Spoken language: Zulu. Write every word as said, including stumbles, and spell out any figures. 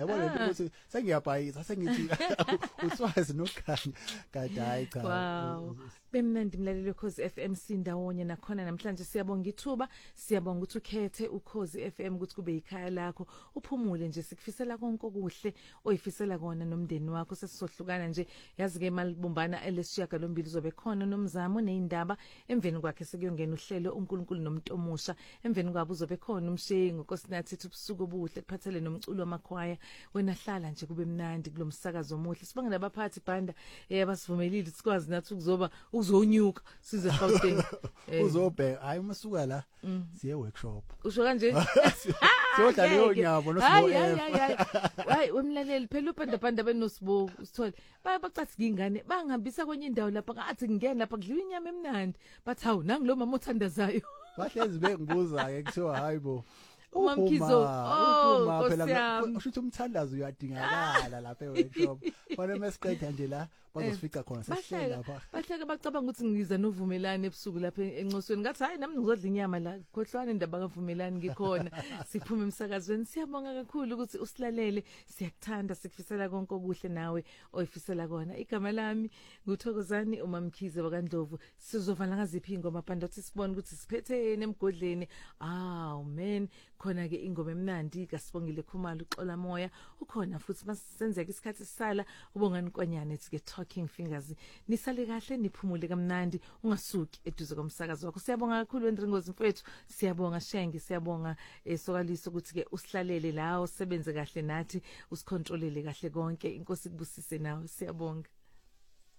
yabona nje ukuthi sengiyabhayisa sengithi uswazi nokhanya kade hayi cha. Wow. Bemnandi mlaleli Ukhozi F M sindawonye nakhona namhlanje siyabonga ithuba, siyabonga ukuthi ukhethe Ukhozi F M ukuthi kube ikhaya lakho, uphumule nje sikufisela konke okuhle oyifisela kona nomndeni wakho. Sesizohlukana nje yazi ke malibumbana elesishiyaga lombili zobe khona nomzamo neindaba, emveni kwakhe sekuyongena uhlelo uNkulunkulu nomuntu omusha, emveni kwabo uzobe khona umsheyi ngokosinathi ubusuku obuhle kuphathele nomculo wamakhwaya. Wena hlala nje kube mnandi kulomsakazo omuhle. Sibonga nabaphathi banda eyabasivumelile sikwazi nathi ukuzoba uzonyuka size Gauteng. Uzobheka hayi masuka la siye workshop. Usho kanje? Siyodla leyo nyabo noSibo. Hayi hayi hayi. Hayi wemlaleli phela uphanda phanda benoSibo usithole. Baya bacathi ingane bangihambisa kwenye indawo lapha ngathi ngingena lapha kudliwa inyama emnandi. Bathi hawu nangi lo mama othandazayo. Bahlezi bengibuza ke kuthiwa hayibo. Umamkhizo oh phela usho umthandazo uyadingakala lapha eworkshop. Bona mesiqeda nje la bazosifica khona sesihlela lapha. Bahleke bacabanga ukuthi ngiza novumelane ebusuku lapha eNcosweni. Ngathi hayi nami ngizodla inyama la. Khohlwane indaba kavumelani ngikhona. Siphuma emsakazweni. Siyabonga kakhulu ukuthi usilalele. Siyakuthanda sikufisela konke okuhle nawe oyifisela kona. Igama lami nguThokozani uMamkhize wakandlovu. Sizovala ngaziphi ingoma phanda ukuthi sibone ukuthi siphethene emgodleni. Ah man khona ke ingoma emnandi kaSibongile Khumalo uxola moya ukhona futhi masenzeka isikhathi sisala ubongani kwanyana ethi ke Talking Fingers. Nisale kahle niphumule kamnandi ungasuki eduze komsakazo wakho. Siyabonga kakhulu Wendringozi mfethu, siyabonga Shenge, siyabonga esokaliso ukuthi ke usihlalele la usebenze kahle nathi usikontrolele kahle konke. Inkosi kubusise nawe, siyabonga.